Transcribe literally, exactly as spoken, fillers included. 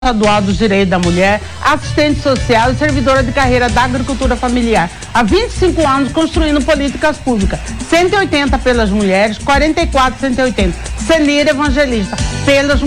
Estadual dos Direitos da Mulher, assistente social e servidora de carreira da agricultura familiar. Há vinte e cinco anos construindo políticas públicas. cento e oitenta pelas mulheres, quarenta e quatro, cento e oitenta. Senir Evangelista, pelas